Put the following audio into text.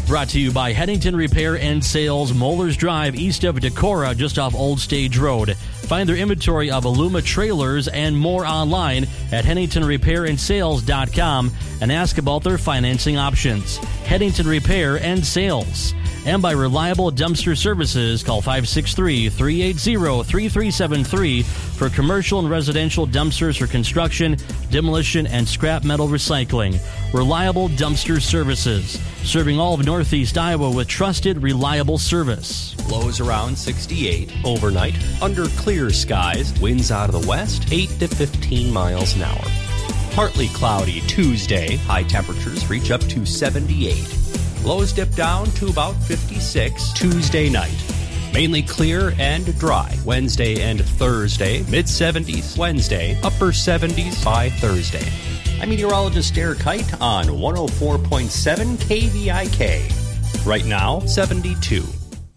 Brought to you by Headington Repair and Sales, Moeller's Drive, east of Decorah, just off Old Stage Road. Find their inventory of Aluma trailers and more online at HeadingtonRepairandSales.com and ask about their financing options. Headington Repair and Sales. And by Reliable Dumpster Services, call 563-380-3373 for commercial and residential dumpsters for construction, demolition, and scrap metal recycling. Reliable Dumpster Services, serving all of Northeast Iowa with trusted, reliable service. Lows around 68 overnight, under clear skies, winds out of the west, 8 to 15 miles an hour. Partly cloudy Tuesday, high temperatures reach up to 78. Lows dip down to about 56 Tuesday night. Mainly clear and dry Wednesday and Thursday, mid-70s Wednesday, upper 70s by Thursday. I'm meteorologist Derek Kite on 104.7 KVIK. Right now, 72.